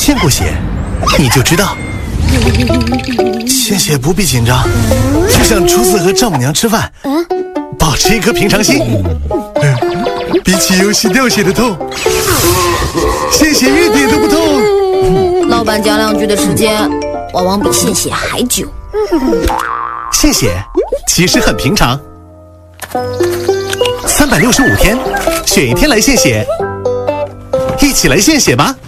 献过血，你就知道，献血不必紧张，就像初次和丈母娘吃饭，保持一颗平常心。比起游戏掉血的痛，献血一点都不痛。 老板讲2句的时间，往往比献血还久。 献血其实很平常，365天，选一天来献血，一起来献血吧。